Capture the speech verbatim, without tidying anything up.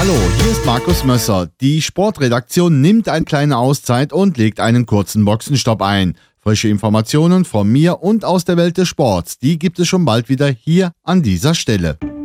Hallo, hier ist Markus Mösser. Die Sportredaktion nimmt eine kleine Auszeit und legt einen kurzen Boxenstopp ein. Frische Informationen von mir und aus der Welt des Sports, die gibt es schon bald wieder hier an dieser Stelle.